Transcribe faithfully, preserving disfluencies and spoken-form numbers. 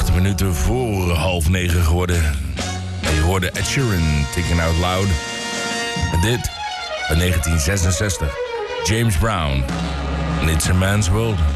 Acht minuten voor half negen geworden. En je hoorde Ed Sheeran, Thinking Out Loud. En dit, in negentien zesenzestig, James Brown. And It's a Man's World.